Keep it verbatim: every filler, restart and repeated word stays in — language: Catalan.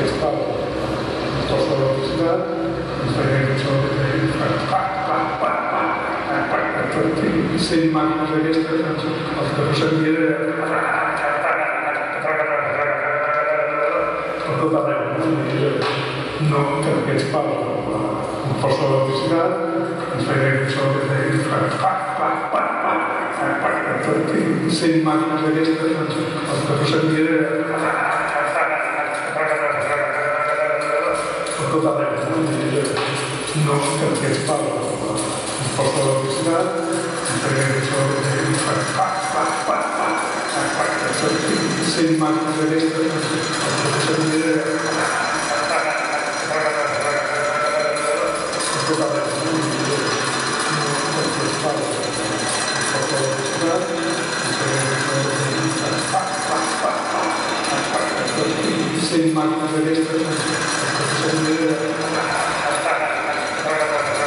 aquest pal tots de l'electricitat, ens feien això que feien cent màquines d'aquestes, el que no sabia era per tot arreu, no que aquests pals amb força d'electricitat ens feien això que feien cent màquines d'aquestes, el que no sabia era per tot arreu, no que aquests pals amb força d'electricitat ens feien això que feien cent màquines d'aquestes, el que no sabia era per tot arreu, no que aquests pals amb força d'electricitat ens feien això que feien cent màquines d'aquestes,